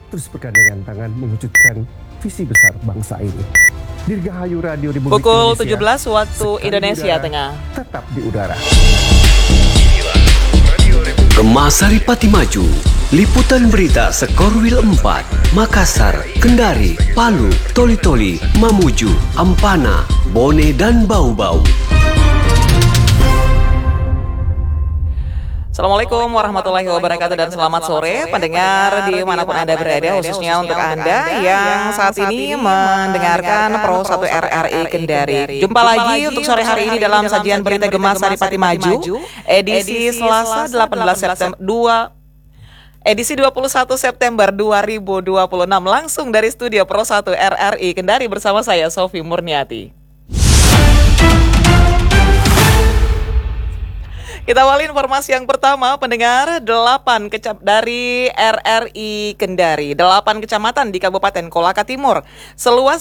terus bergandengan tangan mewujudkan visi besar bangsa ini. Dirgahayu Radio Republik Pukul Indonesia, 17 waktu Indonesia Tengah. Tetap di udara. Remasari Pati Maju, liputan berita Sekorwil 4, Makassar, Kendari, Palu, Toli-Toli, Mamuju, Ampana, Bone, dan Bau-Bau. Assalamualaikum warahmatullahi wabarakatuh dan selamat sore pendengar dimanapun Anda berada, khususnya untuk Anda yang saat ini mendengarkan Pro 1 RRI Kendari. Jumpa lagi untuk sore hari ini dalam sajian berita Gemas Sari Pati Maju, edisi Selasa 21 September 2026 langsung dari studio Pro 1 RRI Kendari bersama saya Sofi Murniati. Kita awali informasi yang pertama, pendengar, 8 dari RRI Kendari, 8 kecamatan di Kabupaten Kolaka Timur, seluas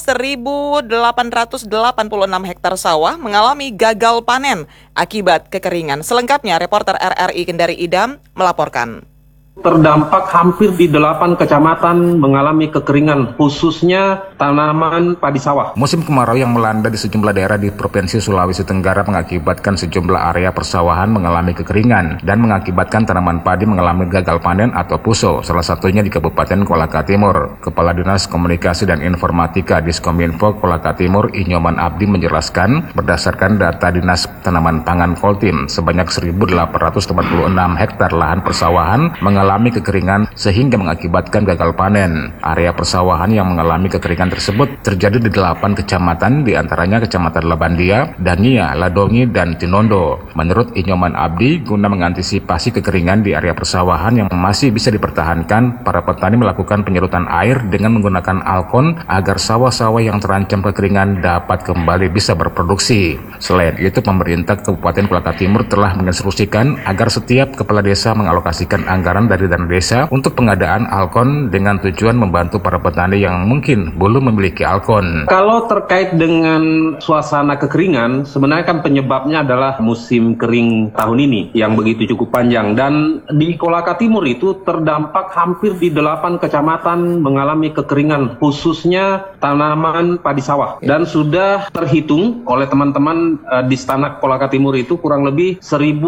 1.886 hektar sawah mengalami gagal panen akibat kekeringan. Selengkapnya, reporter RRI Kendari Idam melaporkan. Terdampak hampir di 8 kecamatan mengalami kekeringan, khususnya tanaman padi sawah. Musim kemarau yang melanda di sejumlah daerah di Provinsi Sulawesi Tenggara mengakibatkan sejumlah area persawahan mengalami kekeringan dan mengakibatkan tanaman padi mengalami gagal panen atau puso, salah satunya di Kabupaten Kolaka Timur. Kepala Dinas Komunikasi dan Informatika Diskominfo Kolaka Timur, Inyoman Abdi menjelaskan, berdasarkan data Dinas Tanaman Pangan Koltim, sebanyak 1.886 hektar lahan persawahan mengalami kekeringan sehingga mengakibatkan gagal panen. Area persawahan yang mengalami kekeringan tersebut terjadi di 8 kecamatan, diantaranya Kecamatan Labandia, Dania, Ladongi, dan Tinondo. Menurut Inyoman Abdi, guna mengantisipasi kekeringan di area persawahan yang masih bisa dipertahankan, para petani melakukan penyerutan air dengan menggunakan alkon agar sawah-sawah yang terancam kekeringan dapat kembali bisa berproduksi. Selain itu, pemerintah Kabupaten Kolaka Timur telah menginstruksikan agar setiap kepala desa mengalokasikan anggaran dari dana desa untuk pengadaan alkon dengan tujuan membantu para petani yang mungkin belum memiliki alkon. Kalau terkait dengan suasana kekeringan, sebenarnya kan penyebabnya adalah musim kering tahun ini yang begitu cukup panjang, dan di Kolaka Timur itu terdampak hampir di 8 kecamatan mengalami kekeringan, khususnya tanaman padi sawah, dan sudah terhitung oleh teman-teman di Stanak Kolaka Timur itu kurang lebih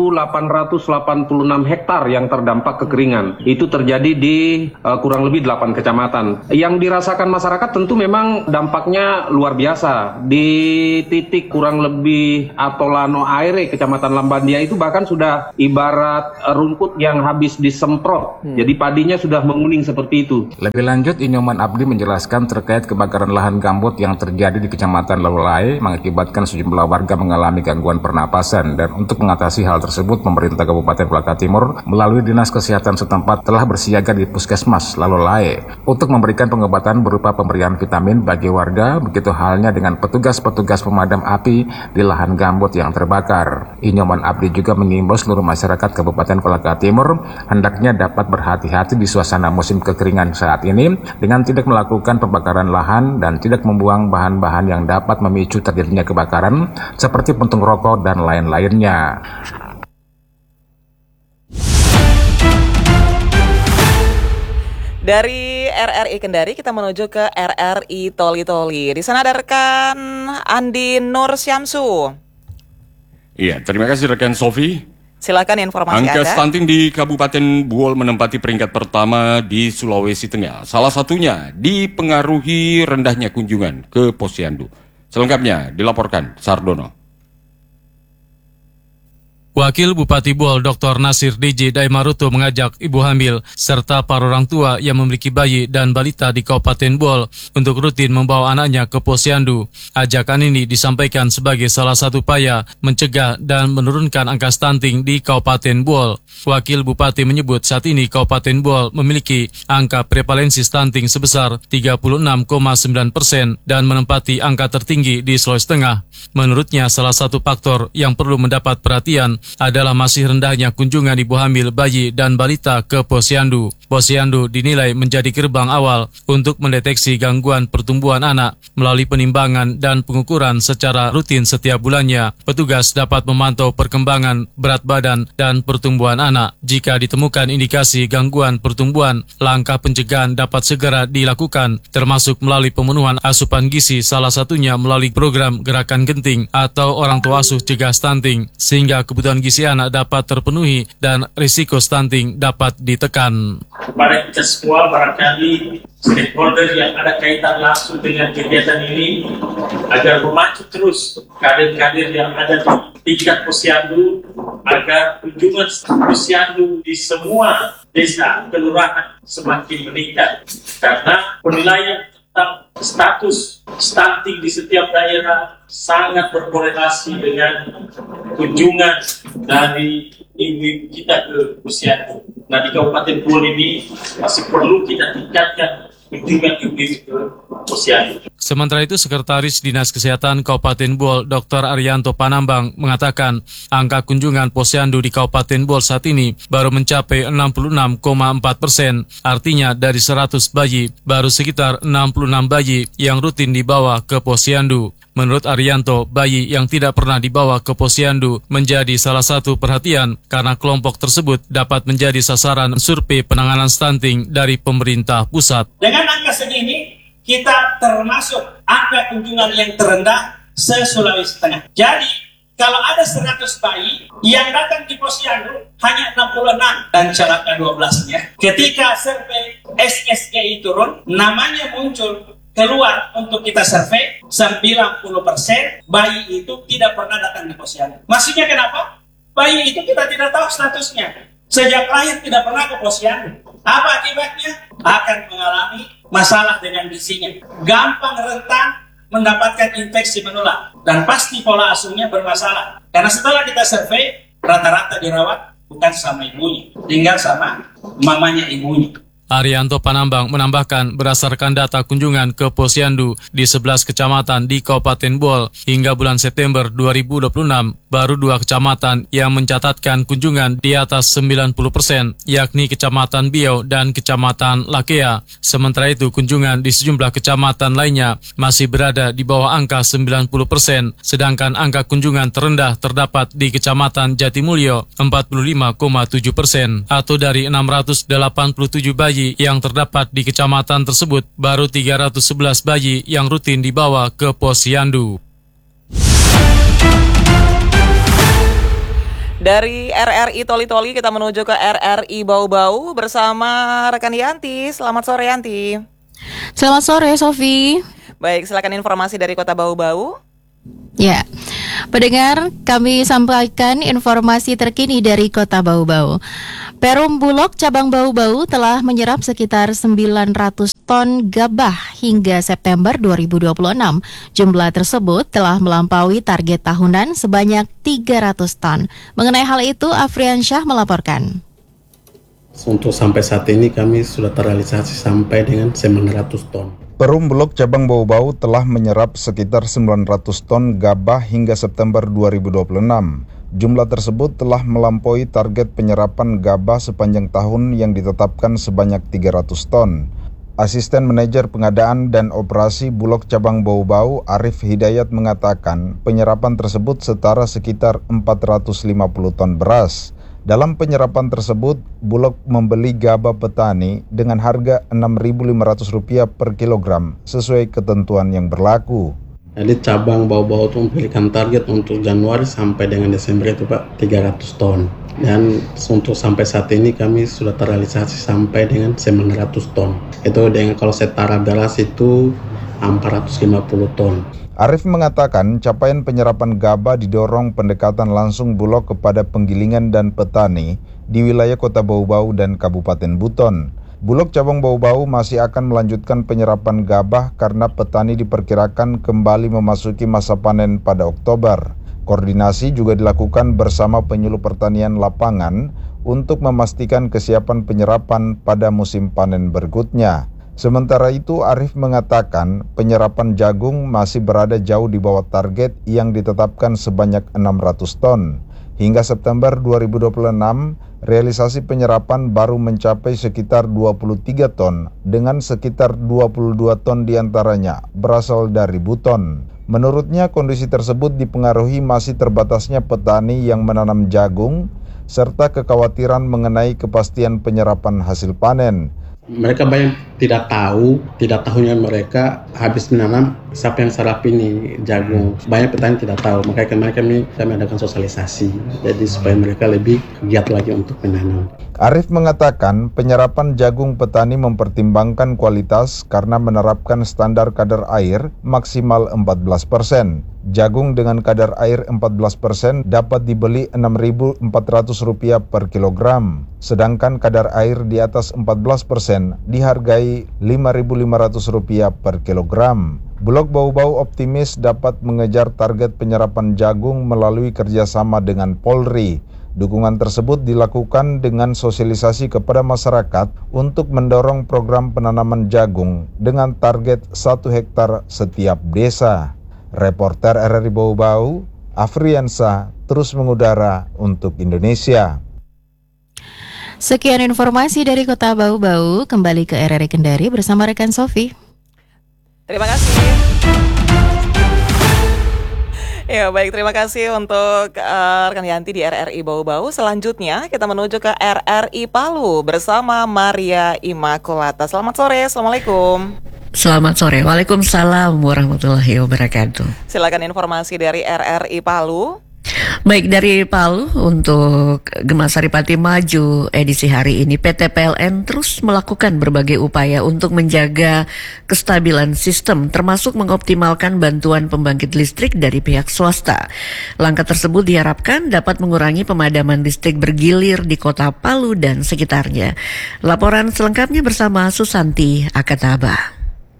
1.886 hektar yang terdampak kekeringan. Itu terjadi di kurang lebih 8 kecamatan. Yang dirasakan masyarakat tentu memang dampaknya luar biasa. Di titik kurang lebih Atolano Aire, Kecamatan Lambandia itu bahkan sudah ibarat rumput yang habis disemprot. Jadi padinya sudah menguning seperti itu. Lebih lanjut, Inyoman Abdi menjelaskan terkait kebakaran lahan gambut yang terjadi di Kecamatan Lalolai mengakibatkan sejumlah warga mengalami gangguan pernapasan, dan untuk mengatasi hal tersebut, pemerintah Kabupaten Kolaka Timur melalui Dinas Kesehatan setempat telah bersiaga di Puskesmas Lalolai untuk memberikan pengobatan berupa pemberian vitamin bagi warga, begitu halnya dengan petugas-petugas pemadam api di lahan gambut yang terbakar. Inyoman Abdi juga mengimbau seluruh masyarakat Kabupaten Kolaka Timur hendaknya dapat berhati-hati di suasana musim kekeringan saat ini dengan tidak melakukan pembakaran lahan dan tidak membuang bahan-bahan yang dapat memicu terjadinya kebakaran seperti puntung rokok dan lain-lainnya. Dari RRI Kendari kita menuju ke RRI Toli-Toli. Di sana ada rekan Andi Nur Syamsu. Iya, terima kasih rekan Sofi. Silakan informasi Angka Anda. stunting di Kabupaten Buol menempati peringkat pertama di Sulawesi Tengah. Salah satunya dipengaruhi rendahnya kunjungan ke Posyandu. Selengkapnya dilaporkan Sardono. Wakil Bupati Buol Dr. Nasir DJ Daimaruto mengajak ibu hamil serta para orang tua yang memiliki bayi dan balita di Kabupaten Buol untuk rutin membawa anaknya ke Posyandu. Ajakan ini disampaikan sebagai salah satu upaya mencegah dan menurunkan angka stunting di Kabupaten Buol. Wakil Bupati menyebut saat ini Kabupaten Buol memiliki angka prevalensi stunting sebesar 36,9% dan menempati angka tertinggi di Sulawesi Tengah. Menurutnya, salah satu faktor yang perlu mendapat perhatian adalah masih rendahnya kunjungan ibu hamil, bayi, dan balita ke posyandu. Posyandu dinilai menjadi gerbang awal untuk mendeteksi gangguan pertumbuhan anak. Melalui penimbangan dan pengukuran secara rutin setiap bulannya, petugas dapat memantau perkembangan berat badan dan pertumbuhan anak. Jika ditemukan indikasi gangguan pertumbuhan, langkah pencegahan dapat segera dilakukan, termasuk melalui pemenuhan asupan gizi, salah satunya melalui program Gerakan Genting atau Orang Tua Asuh Cegah Stunting, sehingga kebutuhan gizi anak dapat terpenuhi dan risiko stunting dapat ditekan. Kepada kita semua, barangkali stakeholder yang ada kaitan langsung dengan kegiatan ini, agar memacu terus kader-kader yang ada di tingkat posyandu, agar kunjungan posyandu di semua desa, kelurahan semakin meningkat. Karena penilaian tentang status stunting di setiap daerah sangat berkorelasi dengan kunjungan dari ibu kita ke posyandu. Nah, di Kabupaten Buol ini masih perlu kita tingkatkan kunjungan ibu ke posyandu. Sementara itu, Sekretaris Dinas Kesehatan Kabupaten Buol, Dr. Arianto Panambang, mengatakan angka kunjungan posyandu di Kabupaten Buol saat ini baru mencapai 66,4%. Artinya dari 100 bayi, baru sekitar 66 bayi yang rutin dibawa ke posyandu. Menurut Arianto, bayi yang tidak pernah dibawa ke posyandu menjadi salah satu perhatian karena kelompok tersebut dapat menjadi sasaran survei penanganan stunting dari pemerintah pusat. Dengan angka segini, kita termasuk angka kunjungan yang terendah se-Sulawesi Tengah. Jadi, kalau ada 100 bayi yang datang di posyandu hanya 66 dan celaka 12-nya. Ketika survei SSGI turun, namanya muncul keluar untuk kita survei, 90% bayi itu tidak pernah datang di posyandu. Maksudnya kenapa? Bayi itu kita tidak tahu statusnya. Sejak lahir tidak pernah ke posyandu. Apa akibatnya? Akan mengalami masalah dengan gizinya. Gampang rentan mendapatkan infeksi menular. Dan pasti pola asuhnya bermasalah. Karena setelah kita survei, rata-rata dirawat bukan sama ibunya, tinggal sama mamanya ibunya. Arianto Panambang menambahkan berdasarkan data kunjungan ke posyandu di 11 kecamatan di Kabupaten Buol hingga bulan September 2026, baru 2 kecamatan yang mencatatkan kunjungan di atas 90%, yakni Kecamatan Biau dan Kecamatan Lakea. Sementara itu, kunjungan di sejumlah kecamatan lainnya masih berada di bawah angka 90%, sedangkan angka kunjungan terendah terdapat di Kecamatan Jatimulyo 45,7%, atau dari 687 bayi yang terdapat di kecamatan tersebut, baru 311 bayi yang rutin dibawa ke posyandu. Dari RRI Toli-Toli kita menuju ke RRI Bau-Bau bersama rekan Yanti. Selamat sore, Yanti. Selamat sore, Sofi. Baik, silakan informasi dari Kota Bau-Bau. Ya, pendengar, kami sampaikan informasi terkini dari Kota Bau-Bau. Perum Bulog cabang Bau-Bau telah menyerap sekitar 900 ton gabah hingga September 2026. Jumlah tersebut telah melampaui target tahunan sebanyak 300 ton. Mengenai hal itu, Afriansyah melaporkan. Untuk sampai saat ini kami sudah terrealisasi sampai dengan 900 ton. Perum Bulog cabang Bau-Bau telah menyerap sekitar 900 ton gabah hingga September 2026. Jumlah tersebut telah melampaui target penyerapan gabah sepanjang tahun yang ditetapkan sebanyak 300 ton. Asisten Manajer Pengadaan dan Operasi Bulog Cabang Bau-Bau Arif Hidayat mengatakan penyerapan tersebut setara sekitar 450 ton beras. Dalam penyerapan tersebut, Bulog membeli gabah petani dengan harga Rp6.500 per kilogram sesuai ketentuan yang berlaku. Jadi cabang Bau-Bau itu memberikan target untuk Januari sampai dengan Desember itu Pak 300 ton. Dan untuk sampai saat ini kami sudah terrealisasi sampai dengan 900 ton. Itu dengan kalau setara beras itu 450 ton. Arif mengatakan capaian penyerapan gabah didorong pendekatan langsung Bulog kepada penggilingan dan petani di wilayah Kota Bau-Bau dan Kabupaten Buton. Bulog cabang Bau-Bau masih akan melanjutkan penyerapan gabah karena petani diperkirakan kembali memasuki masa panen pada Oktober. Koordinasi juga dilakukan bersama penyuluh pertanian lapangan untuk memastikan kesiapan penyerapan pada musim panen berikutnya. Sementara itu, Arif mengatakan penyerapan jagung masih berada jauh di bawah target yang ditetapkan sebanyak 600 ton. Hingga September 2026, realisasi penyerapan baru mencapai sekitar 23 ton, dengan sekitar 22 ton diantaranya berasal dari Buton. Menurutnya, kondisi tersebut dipengaruhi masih terbatasnya petani yang menanam jagung, serta kekhawatiran mengenai kepastian penyerapan hasil panen. Mereka banyak tidak tahunya mereka habis menanam, siapa yang serap ini jagung. Banyak petani tidak tahu, makanya kami adakan sosialisasi, jadi supaya mereka lebih giat lagi untuk menanam. Arif mengatakan penyerapan jagung petani mempertimbangkan kualitas karena menerapkan standar kadar air maksimal 14%. Jagung dengan kadar air 14% dapat dibeli Rp6.400 per kilogram, sedangkan kadar air di atas 14% dihargai Rp5.500 per kilogram. Bulog Bau-Bau optimis dapat mengejar target penyerapan jagung melalui kerjasama dengan Polri. Dukungan tersebut dilakukan dengan sosialisasi kepada masyarakat untuk mendorong program penanaman jagung dengan target 1 hektar setiap desa. Reporter RRI Bau-Bau, Afriansa, terus mengudara untuk Indonesia. Sekian informasi dari Kota Bau-Bau, kembali ke RRI Kendari bersama rekan Sofi. Terima kasih. Ya baik, terima kasih untuk rekan Yanti di RRI Bau-Bau. Selanjutnya kita menuju ke RRI Palu bersama Maria Immaculata. Selamat sore, Assalamualaikum. Selamat sore, Waalaikumsalam warahmatullahi wabarakatuh. Silakan informasi dari RRI Palu. Baik, dari Palu untuk Gema Saripati Maju edisi hari ini, PT PLN terus melakukan berbagai upaya untuk menjaga kestabilan sistem, termasuk mengoptimalkan bantuan pembangkit listrik dari pihak swasta. Langkah tersebut diharapkan dapat mengurangi pemadaman listrik bergilir di kota Palu dan sekitarnya. Laporan selengkapnya bersama Susanti Akataba.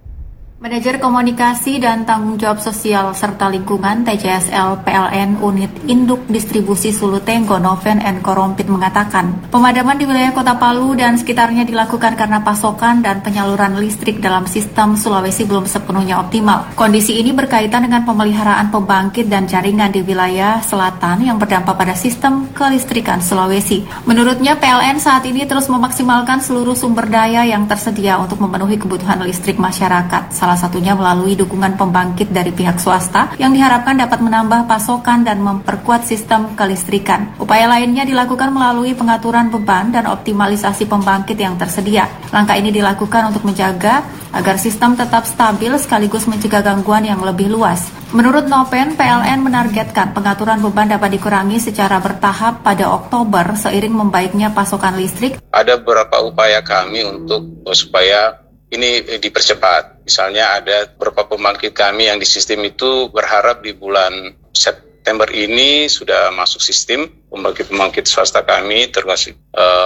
Manajer Komunikasi dan Tanggung Jawab Sosial serta Lingkungan TJSL PLN Unit Induk Distribusi Sulutenggo Noven N. Korompit mengatakan, pemadaman di wilayah Kota Palu dan sekitarnya dilakukan karena pasokan dan penyaluran listrik dalam sistem Sulawesi belum sepenuhnya optimal. Kondisi ini berkaitan dengan pemeliharaan pembangkit dan jaringan di wilayah selatan yang berdampak pada sistem kelistrikan Sulawesi. Menurutnya, PLN saat ini terus memaksimalkan seluruh sumber daya yang tersedia untuk memenuhi kebutuhan listrik masyarakat. Salah satunya melalui dukungan pembangkit dari pihak swasta yang diharapkan dapat menambah pasokan dan memperkuat sistem kelistrikan. Upaya lainnya dilakukan melalui pengaturan beban dan optimalisasi pembangkit yang tersedia. Langkah ini dilakukan untuk menjaga agar sistem tetap stabil sekaligus mencegah gangguan yang lebih luas. Menurut Noven, PLN menargetkan pengaturan beban dapat dikurangi secara bertahap pada Oktober seiring membaiknya pasokan listrik. Ada beberapa upaya kami untuk supaya ini dipercepat. Misalnya ada beberapa pembangkit kami yang di sistem itu berharap di bulan September ini sudah masuk sistem, pembangkit-pembangkit swasta kami termasuk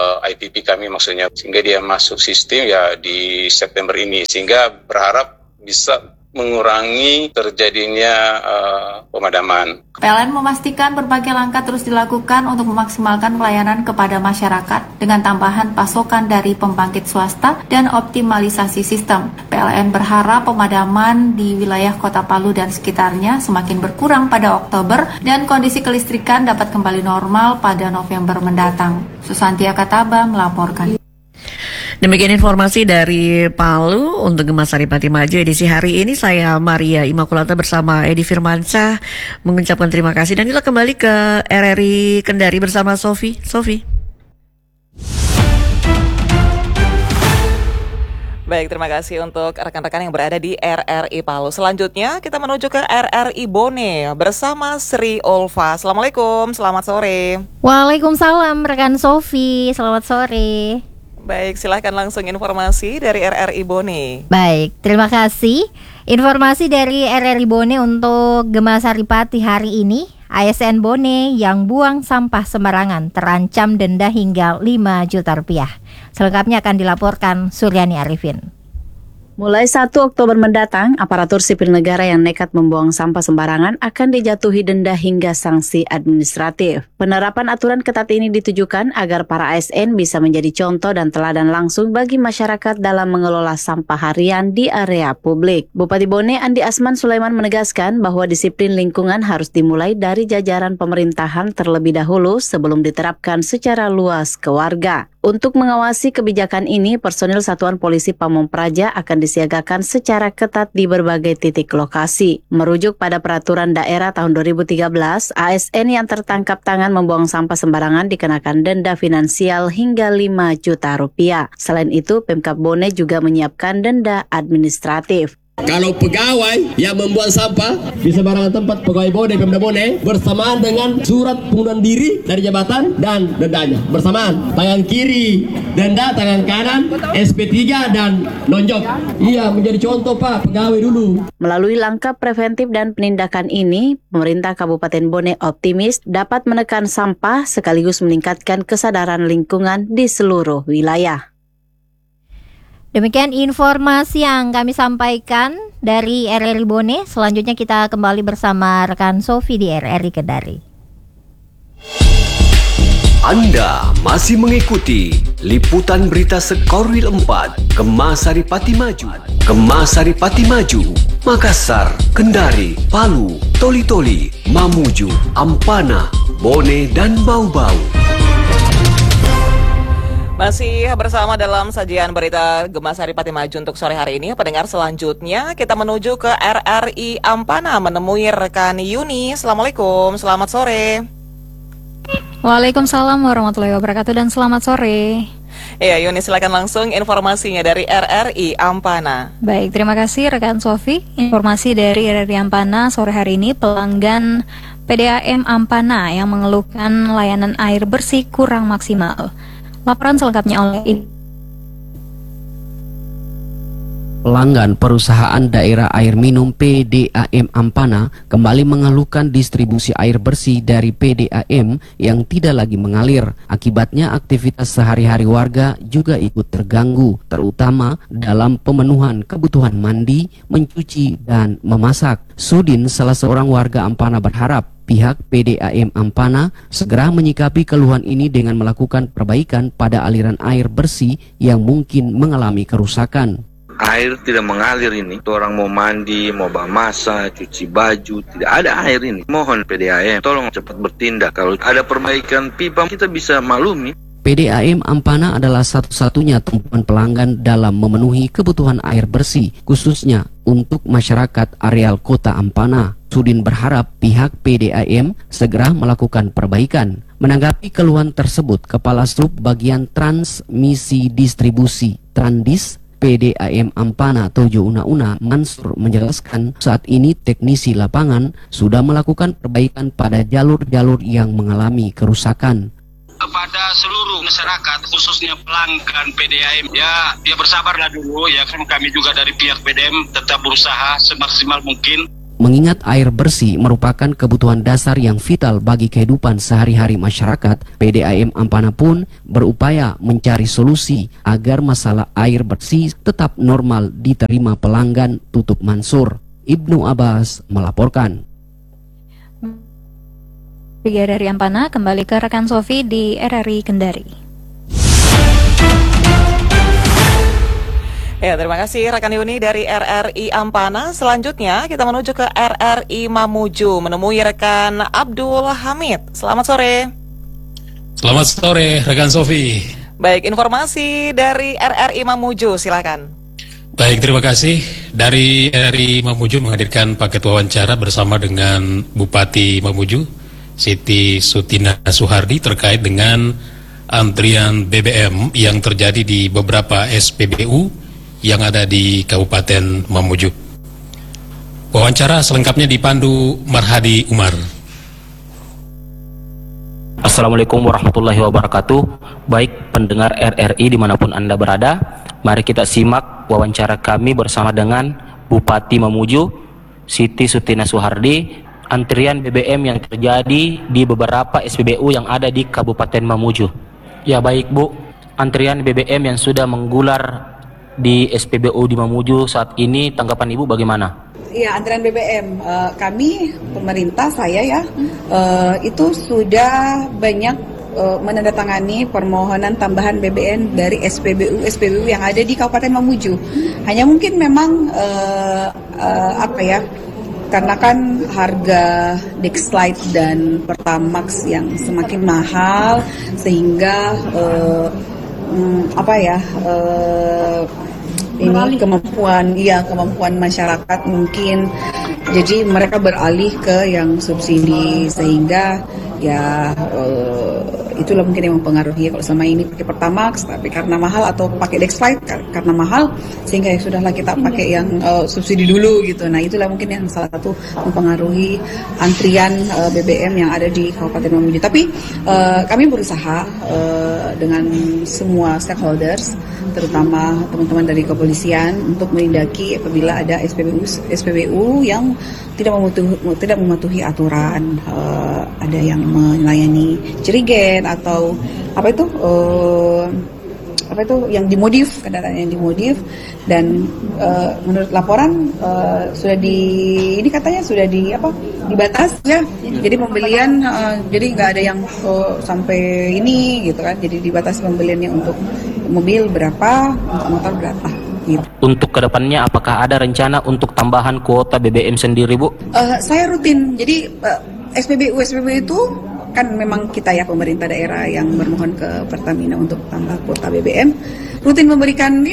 IPP kami maksudnya, sehingga dia masuk sistem ya di September ini, sehingga berharap bisa mengurangi terjadinya pemadaman. PLN memastikan berbagai langkah terus dilakukan untuk memaksimalkan pelayanan kepada masyarakat dengan tambahan pasokan dari pembangkit swasta dan optimalisasi sistem. PLN berharap pemadaman di wilayah Kota Palu dan sekitarnya semakin berkurang pada Oktober dan kondisi kelistrikan dapat kembali normal pada November mendatang. Susanti Akataba melaporkan. Demikian informasi dari Palu untuk Gema Saripati Maju edisi hari ini. Saya Maria Immaculata bersama Edi Firmansyah mengucapkan terima kasih, dan kita kembali ke RRI Kendari bersama Sofi. Baik, terima kasih untuk rekan-rekan yang berada di RRI Palu. Selanjutnya kita menuju ke RRI Bone bersama Sri Olva. Assalamualaikum, selamat sore. Waalaikumsalam rekan Sofi, selamat sore. Baik, silahkan langsung informasi dari RRI Bone. Baik, terima kasih. Informasi dari RRI Bone untuk Gema Saripati hari ini. ASN Bone yang buang sampah sembarangan terancam denda hingga 5 juta rupiah. Selengkapnya akan dilaporkan Suryani Arifin. Mulai 1 Oktober mendatang, aparatur sipil negara yang nekat membuang sampah sembarangan akan dijatuhi denda hingga sanksi administratif. Penerapan aturan ketat ini ditujukan agar para ASN bisa menjadi contoh dan teladan langsung bagi masyarakat dalam mengelola sampah harian di area publik. Bupati Bone Andi Asman Sulaiman menegaskan bahwa disiplin lingkungan harus dimulai dari jajaran pemerintahan terlebih dahulu sebelum diterapkan secara luas ke warga. Untuk mengawasi kebijakan ini, personil Satuan Polisi Pamong Praja akan disiagakan secara ketat di berbagai titik lokasi. Merujuk pada peraturan daerah tahun 2013, ASN yang tertangkap tangan membuang sampah sembarangan dikenakan denda finansial hingga 5 juta rupiah. Selain itu, Pemkab Bone juga menyiapkan denda administratif. Kalau pegawai yang membuang sampah di sembarangan tempat, pegawai Bone, Pemda Bone, bersamaan dengan surat pengunduran diri dari jabatan dan dendanya. Bersamaan, tangan kiri denda, tangan kanan SP3 dan nonjok. Iya, menjadi contoh Pak, pegawai dulu. Melalui langkah preventif dan penindakan ini, pemerintah Kabupaten Bone optimis dapat menekan sampah sekaligus meningkatkan kesadaran lingkungan di seluruh wilayah. Demikian informasi yang kami sampaikan dari RRI Bone. Selanjutnya kita kembali bersama rekan Sofi di RRI Kendari. Anda masih mengikuti liputan berita Sekorwil 4, Gemasari Pati Maju. Gemasari Pati Maju, Makassar, Kendari, Palu, Toli-Toli, Mamuju, Ampana, Bone, dan Bau-Bau. Masih bersama dalam sajian berita Gemasari Pati Maju untuk sore hari ini. Pendengar, selanjutnya kita menuju ke RRI Ampana menemui rekan Yuni. Assalamualaikum, selamat sore. Waalaikumsalam warahmatullahi wabarakatuh dan selamat sore. Iya Yuni, silakan langsung informasinya dari RRI Ampana. Baik, terima kasih rekan Sofi. Informasi dari RRI Ampana sore hari ini, pelanggan PDAM Ampana yang mengeluhkan layanan air bersih kurang maksimal. Laporan selengkapnya oleh Pelanggan perusahaan daerah air minum PDAM Ampana kembali mengeluhkan distribusi air bersih dari PDAM yang tidak lagi mengalir. Akibatnya aktivitas sehari-hari warga juga ikut terganggu, terutama dalam pemenuhan kebutuhan mandi, mencuci, dan memasak. Sudin, salah seorang warga Ampana, berharap pihak PDAM Ampana segera menyikapi keluhan ini dengan melakukan perbaikan pada aliran air bersih yang mungkin mengalami kerusakan. Air tidak mengalir ini. Orang mau mandi, mau masak, cuci baju, tidak ada air ini. Mohon PDAM tolong cepat bertindak. Kalau ada perbaikan pipa kita bisa maklumi. PDAM Ampana adalah satu-satunya tumpuan pelanggan dalam memenuhi kebutuhan air bersih, khususnya untuk masyarakat areal kota Ampana. Sudin berharap pihak PDAM segera melakukan perbaikan. Menanggapi keluhan tersebut, Kepala Sub Bagian Transmisi Distribusi Trandis PDAM Ampana Tojo Una Mansur menjelaskan saat ini teknisi lapangan sudah melakukan perbaikan pada jalur-jalur yang mengalami kerusakan. Kepada seluruh masyarakat, khususnya pelanggan PDAM, ya bersabarlah dulu ya, kan kami juga dari pihak PDAM tetap berusaha semaksimal mungkin. Mengingat air bersih merupakan kebutuhan dasar yang vital bagi kehidupan sehari-hari masyarakat, PDAM Ampana pun berupaya mencari solusi agar masalah air bersih tetap normal diterima pelanggan, tutup Mansur. Ibnu Abbas melaporkan. RRI Ampana kembali ke rekan Sofi di RRI Kendari. Ya, terima kasih rekan Yuni dari RRI Ampana. Selanjutnya kita menuju ke RRI Mamuju menemui rekan Abdul Hamid. Selamat sore. Selamat sore rekan Sofi. Baik, informasi dari RRI Mamuju, silakan. Baik, terima kasih. Dari RRI Mamuju menghadirkan paket wawancara bersama dengan Bupati Mamuju, Siti Sutina Suhardi, terkait dengan antrian BBM yang terjadi di beberapa SPBU yang ada di Kabupaten Mamuju. Wawancara selengkapnya dipandu Marhadi Umar. Assalamualaikum warahmatullahi wabarakatuh. Baik pendengar RRI dimanapun Anda berada, mari kita simak wawancara kami bersama dengan Bupati Mamuju, Siti Sutina Suhardi, antrian BBM yang terjadi di beberapa SPBU yang ada di Kabupaten Mamuju. Ya baik Bu, antrian BBM yang sudah menggular di SPBU di Mamuju saat ini, tanggapan Ibu bagaimana? Iya, antrean BBM kami pemerintah itu sudah banyak menandatangani permohonan tambahan BBM dari SPBU yang ada di Kabupaten Mamuju. Hanya mungkin memang karena kan harga Dexlite dan Pertamax yang semakin mahal sehingga ini kemampuan masyarakat mungkin, jadi mereka beralih ke yang subsidi sehingga itulah mungkin yang mempengaruhi. Kalau selama ini pakai Pertamax tapi karena mahal, atau pakai Dexlite karena mahal, sehingga ya sudahlah kita pakai yang subsidi dulu gitu. Nah, itulah mungkin yang salah satu mempengaruhi antrian BBM yang ada di Kabupaten Mamuju. Tapi kami berusaha dengan semua stakeholders, terutama teman-teman dari kepolisian, untuk menindaki apabila ada SPBU yang tidak mematuhi aturan, ada yang melayani jerigen atau yang dimodif, kendaraan yang dimodif, dan menurut laporan sudah dibatas ya. Jadi pembelian jadi nggak ada yang sampai ini gitu kan. Jadi dibatasi pembeliannya untuk mobil berapa, untuk motor berapa. Gitu. Untuk kedepannya apakah ada rencana untuk tambahan kuota BBM sendiri, Bu? Saya rutin, jadi SPBU itu kan memang kita ya pemerintah daerah yang bermohon ke Pertamina untuk tambah kuota BBM, rutin memberikan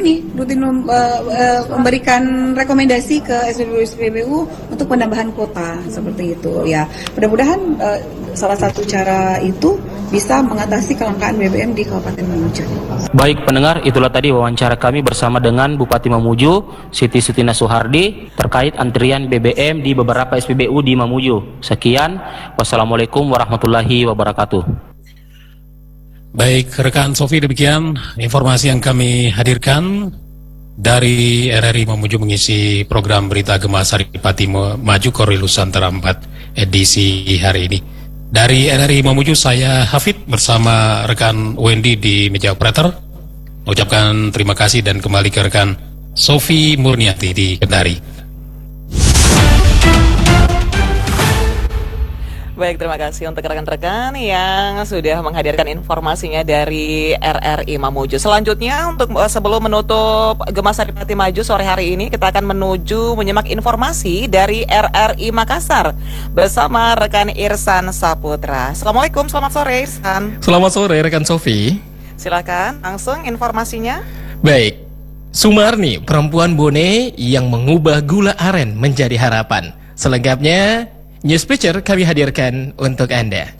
memberikan rekomendasi ke SPBU untuk penambahan kuota seperti itu ya. Mudah-mudahan salah satu cara itu bisa mengatasi kelangkaan BBM di Kabupaten Mamuju. Baik pendengar, itulah tadi wawancara kami bersama dengan Bupati Mamuju, Siti Sutina Suhardi, terkait antrian BBM di beberapa SPBU di Mamuju. Sekian, wassalamualaikum warahmatullahi wabarakatuh. Baik, rekan Sofi, demikian informasi yang kami hadirkan dari RRI Mamuju mengisi program Berita Gema Saripati Maju Korwil Nusantara 4 edisi hari ini. Dari RRI Mamuju, saya Hafid bersama rekan Wendy di meja operator mengucapkan terima kasih dan kembali ke rekan Sofi Murniati di Kendari. Baik, terima kasih untuk rekan-rekan yang sudah menghadirkan informasinya dari RRI Mamuju. Selanjutnya, untuk sebelum menutup Gema Saripati Maju sore hari ini, kita akan menuju menyimak informasi dari RRI Makassar bersama rekan Irsan Saputra. Assalamualaikum, selamat sore Irsan. Selamat sore rekan Sofi. Silakan, langsung informasinya. Baik, Sumarni, perempuan bone yang mengubah gula aren menjadi harapan. Selengkapnya, News Picture kami hadirkan untuk Anda.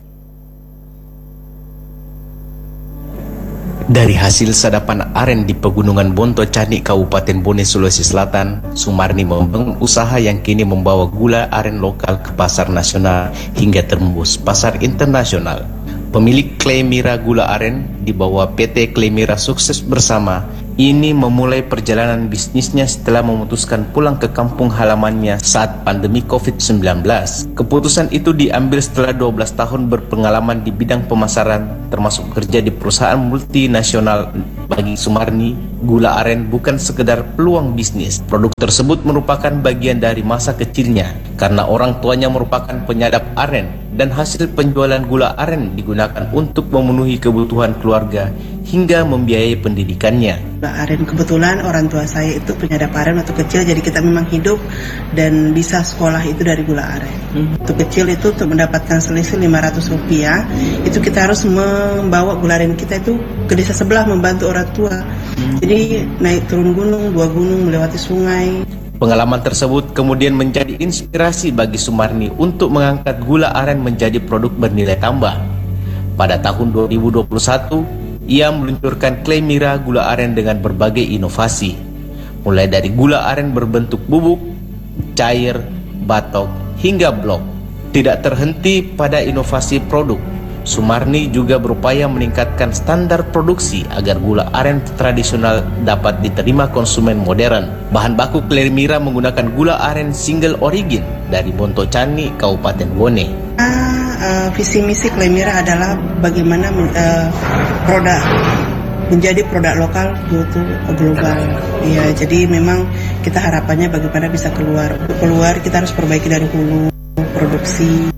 Dari hasil sadapan aren di Pegunungan Bonto Cani, Kabupaten Bone, Sulawesi Selatan, Sumarni membangun usaha yang kini membawa gula aren lokal ke pasar nasional hingga tembus pasar internasional. Pemilik Klemira Gula Aren di bawah PT Klemira Sukses Bersama ini memulai perjalanan bisnisnya setelah memutuskan pulang ke kampung halamannya saat pandemi COVID-19. Keputusan itu diambil setelah 12 tahun berpengalaman di bidang pemasaran, termasuk kerja di perusahaan multinasional. Bagi Sumarni, gula aren bukan sekedar peluang bisnis. Produk tersebut merupakan bagian dari masa kecilnya, karena orang tuanya merupakan penyadap aren, dan hasil penjualan gula aren digunakan untuk memenuhi kebutuhan keluarga hingga membiayai pendidikannya. Gula aren, kebetulan orang tua saya itu penyadap aren waktu kecil, jadi kita memang hidup dan bisa sekolah itu dari gula aren. Waktu kecil itu untuk mendapatkan selisih Rp500, itu kita harus membawa gula aren kita itu ke desa sebelah membantu orang tua. Jadi naik turun gunung, 2 gunung, melewati sungai. Pengalaman tersebut kemudian menjadi inspirasi bagi Sumarni untuk mengangkat gula aren menjadi produk bernilai tambah. Pada tahun 2021, ia meluncurkan Klemira Gula Aren dengan berbagai inovasi, mulai dari gula aren berbentuk bubuk, cair, batok, hingga blok. Tidak terhenti pada inovasi produk, Sumarni juga berupaya meningkatkan standar produksi agar gula aren tradisional dapat diterima konsumen modern. Bahan baku Klemira menggunakan gula aren single origin dari Bonto Cani, Kabupaten Bone. Visi misi Klemira adalah bagaimana produk menjadi produk lokal go to global. Iya, jadi memang kita harapannya bagaimana bisa keluar. Untuk keluar kita harus perbaiki dari hulu, produksi,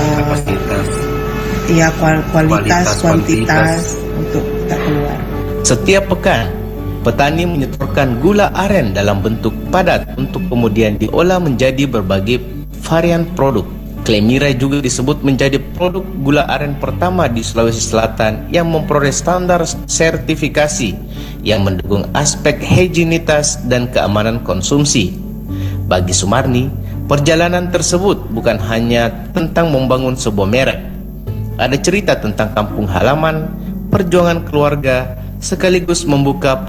kualitas, kuantitas untuk kita keluar. Setiap pekan, petani menyetorkan gula aren dalam bentuk padat untuk kemudian diolah menjadi berbagai varian produk. Klemira juga disebut menjadi produk gula aren pertama di Sulawesi Selatan yang memperoleh standar sertifikasi yang mendukung aspek higienitas dan keamanan konsumsi. Bagi Sumarni, perjalanan tersebut bukan hanya tentang membangun sebuah merek. Ada cerita tentang kampung halaman, perjuangan keluarga, sekaligus membuka